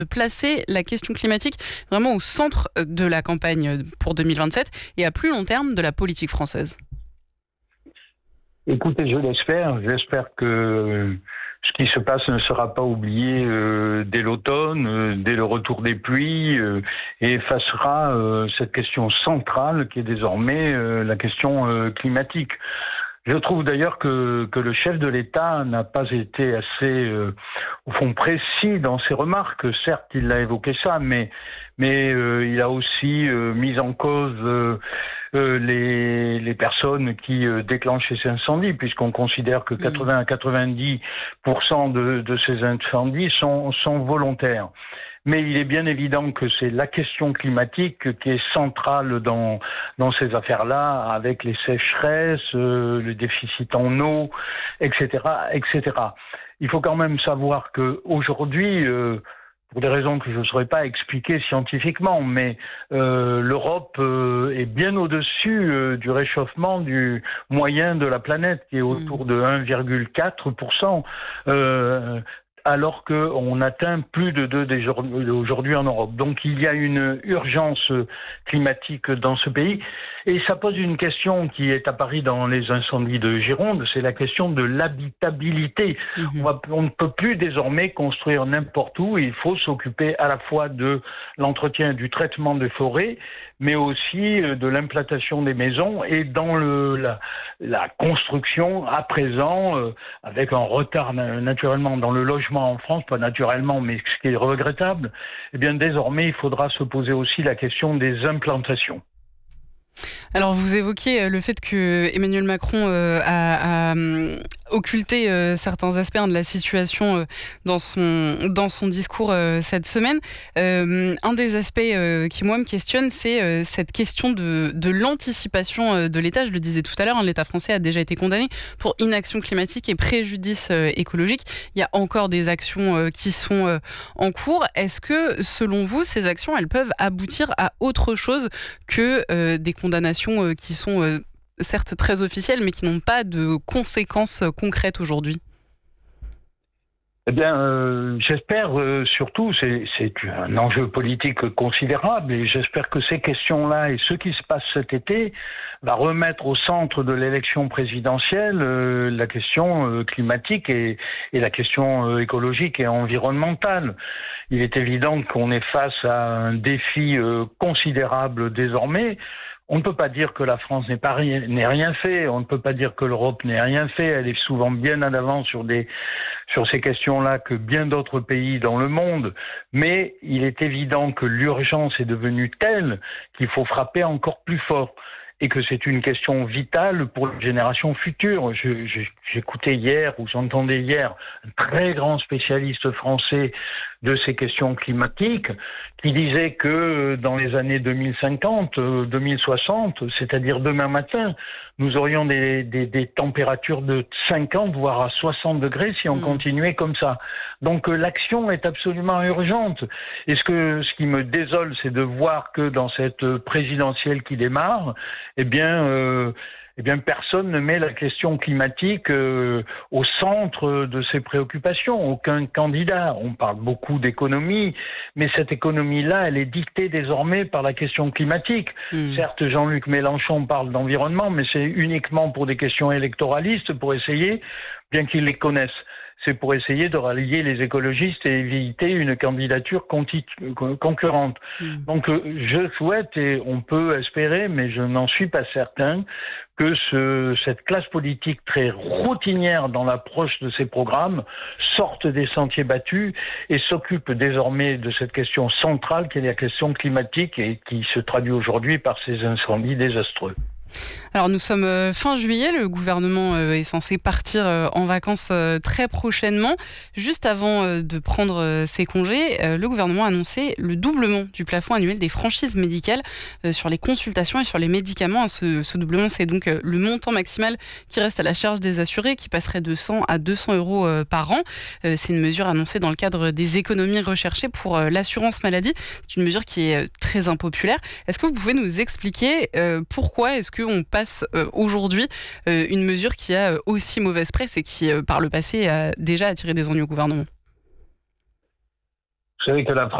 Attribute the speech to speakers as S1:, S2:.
S1: placer la question climatique vraiment au centre de la campagne pour 2027 et à plus long terme de la politique française?
S2: Écoutez, je l'espère. J'espère que ce qui se passe ne sera pas oublié dès l'automne, dès le retour des pluies, et effacera cette question centrale qui est désormais la question climatique. Je trouve d'ailleurs que le chef de l'État n'a pas été assez, au fond, précis dans ses remarques. Certes, il a évoqué ça, mais il a aussi mis en cause les personnes qui déclenchent ces incendies, puisqu'on considère que 80 à 90% de ces incendies sont volontaires. Mais il est bien évident que c'est la question climatique qui est centrale dans ces affaires-là, avec les sécheresses, le déficit en eau, etc., etc. Il faut quand même savoir que aujourd'hui, pour des raisons que je ne saurais pas expliquer scientifiquement, mais l'Europe est bien au-dessus du réchauffement du moyen de la planète, qui est autour de 1,4%. Alors qu'on atteint plus de 2 aujourd'hui en Europe. Donc il y a une urgence climatique dans ce pays. Et ça pose une question qui est apparue dans les incendies de Gironde, c'est la question de l'habitabilité. On ne peut plus désormais construire n'importe où. Il faut s'occuper à la fois de l'entretien, du traitement des forêts, mais aussi de l'implantation des maisons et dans la construction à présent, avec un retard naturellement dans le logement en France, pas naturellement, mais ce qui est regrettable, eh bien désormais il faudra se poser aussi la question des implantations.
S1: Alors vous évoquez le fait que Emmanuel Macron a occulté certains aspects de la situation dans son discours cette semaine. Un des aspects qui moi me questionne, c'est cette question de l'anticipation de l'État. Je le disais tout à l'heure, l'État français a déjà été condamné pour inaction climatique et préjudice écologique. Il y a encore des actions qui sont en cours. Est-ce que selon vous, ces actions, elles peuvent aboutir à autre chose que des condamnations qui sont certes très officielles, mais qui n'ont pas de conséquences concrètes aujourd'hui?
S2: Eh bien, j'espère surtout, c'est un enjeu politique considérable, et j'espère que ces questions-là et ce qui se passe cet été va remettre au centre de l'élection présidentielle la question climatique et la question écologique et environnementale. Il est évident qu'on est face à un défi considérable désormais. On ne peut pas dire que la France n'ait rien fait, on ne peut pas dire que l'Europe n'ait rien fait, elle est souvent bien en avance sur ces questions-là que bien d'autres pays dans le monde, mais il est évident que l'urgence est devenue telle qu'il faut frapper encore plus fort et que c'est une question vitale pour les générations futures. J'écoutais hier, ou j'entendais hier, un très grand spécialiste français de ces questions climatiques qui disait que dans les années 2050, 2060, c'est-à-dire demain matin, nous aurions des températures de 50 voire à 60 degrés si on continuait comme ça. Donc l'action est absolument urgente. Et ce qui me désole, c'est de voir que dans cette présidentielle qui démarre, eh bien personne ne met la question climatique au centre de ses préoccupations. Aucun candidat. On parle beaucoup d'économie, mais cette économie-là, elle est dictée désormais par la question climatique. Certes, Jean-Luc Mélenchon parle d'environnement, mais c'est uniquement pour des questions électoralistes, pour essayer, bien qu'ils les connaissent, c'est pour essayer de rallier les écologistes et éviter une candidature concurrente. Donc je souhaite, et on peut espérer, mais je n'en suis pas certain, que cette classe politique très routinière dans l'approche de ces programmes sorte des sentiers battus et s'occupe désormais de cette question centrale qui est la question climatique et qui se traduit aujourd'hui par ces incendies désastreux.
S1: Alors nous sommes fin juillet, le gouvernement est censé partir en vacances très prochainement. Juste avant de prendre ses congés, le gouvernement a annoncé le doublement du plafond annuel des franchises médicales sur les consultations et sur les médicaments. Ce doublement, c'est donc le montant maximal qui reste à la charge des assurés, qui passerait de 100 à 200 euros par an. C'est une mesure annoncée dans le cadre des économies recherchées pour l'assurance maladie. C'est une mesure qui est très impopulaire. Est-ce que vous pouvez nous expliquer pourquoi est-ce qu'on passe aujourd'hui une mesure qui a aussi mauvaise presse et qui, par le passé, a déjà attiré des ennuis au gouvernement?
S2: savez que la